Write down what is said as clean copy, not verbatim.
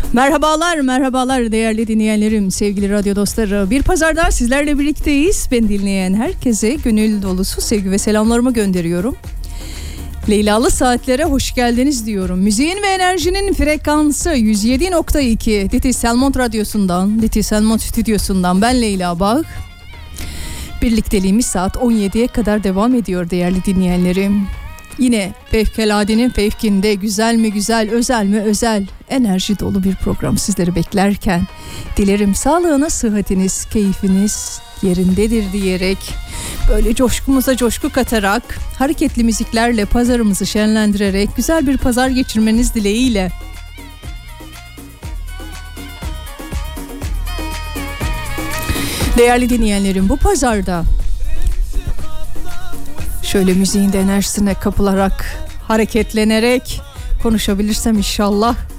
Merhabalar değerli dinleyenlerim, sevgili radyo dostları. Bir pazarda sizlerle birlikteyiz. Ben dinleyen herkese gönül dolusu sevgi ve selamlarımı gönderiyorum. Leylalı saatlere hoş geldiniz diyorum. Müziğin ve enerjinin frekansı 107.2 Diti Selmont Radyosu'ndan, Diti Selmont Stüdyosu'ndan ben Leyla Bağ. Birlikteliğimiz saat 17'ye kadar devam ediyor değerli dinleyenlerim. Yine fevkaladenin fevkinde, güzel mi güzel, özel mi özel, enerji dolu bir program sizleri beklerken dilerim sağlığınız, sıhhatiniz, keyfiniz yerindedir diyerek böyle coşkumuza coşku katarak, hareketli müziklerle pazarımızı şenlendirerek güzel bir pazar geçirmeniz dileğiyle. Değerli dinleyenlerim, bu pazarda şöyle müziğin de enerjisine kapılarak, hareketlenerek konuşabilirsem inşallah